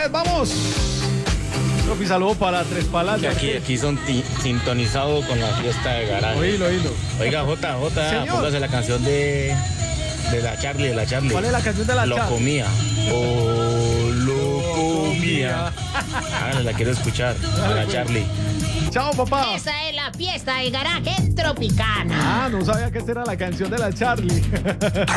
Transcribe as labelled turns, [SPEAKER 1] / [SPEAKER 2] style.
[SPEAKER 1] 10, vamos. Profi, saludo para Tres Palas.
[SPEAKER 2] Aquí son sintonizados con la fiesta de garaje.
[SPEAKER 1] Oílo.
[SPEAKER 2] Oiga, Jota,
[SPEAKER 1] Señor.
[SPEAKER 2] póngase la canción de la Charlie,
[SPEAKER 1] ¿Cuál es la canción de la
[SPEAKER 2] Lo
[SPEAKER 1] Charlie?
[SPEAKER 2] comía. Oh, lo comía. Háganle, la quiero escuchar. A la Charlie.
[SPEAKER 1] Chao, papá.
[SPEAKER 3] Esa es la fiesta de garaje Tropicana.
[SPEAKER 1] No sabía que esta era la canción de la Charlie.